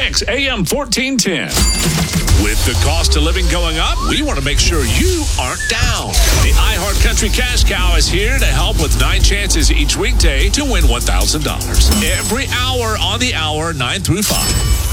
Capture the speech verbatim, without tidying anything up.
Kicks A M fourteen ten. With the cost of living going up, we want to make sure you aren't down. The iHeart Country Cash Cow is here to help with nine chances each weekday to win one thousand dollars. Every hour on the hour, nine through five.